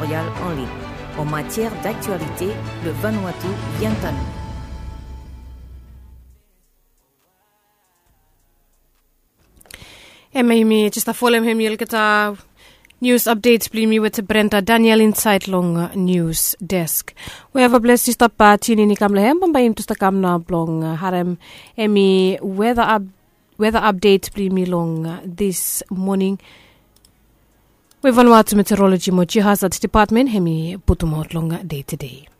éditorial en ligne. En matière d'actualité, le Vanuatu vient à nous. Emi just a folem hem yelkata news updates blimi with Brenda Daniel inside long news desk. We have a blessed stop tini ni kamle hem pambayim to kamna blong harem emi weather update blimi long this morning. We Vanuatu meteorology mo jihazat department hemi putumot long day to day.